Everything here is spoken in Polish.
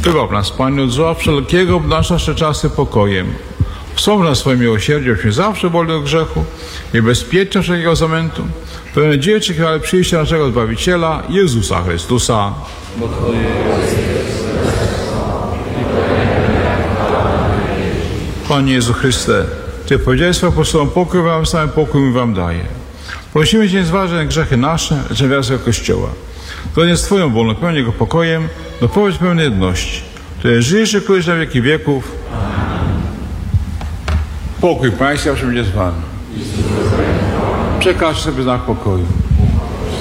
Wybaw nas, Panie, od zła wszelkiego, obdarz nasze czasy pokojem. Wsąd na swoje miłosierdzie, byśmy zawsze wolni od grzechu i bezpieczni wszelkiego zamętu. Pełen nadziei czekamy przyjścia naszego Zbawiciela, Jezusa Chrystusa. Panie Jezu Chryste, Ty powiedziałeś swoim apostołom, pokój wam sam, pokój mi wam daję. Prosimy Cię, nie zważaj na grzechy nasze, lecz na wiarę Kościoła. Zgodnie z Twoją wolą, pełnię Jego pokojem, doprowadź pełnej jedności. Ty żyjesz i królujesz na wieki wieków. Pokój Państwa będzie z Wami. Przekaż sobie znak pokoju.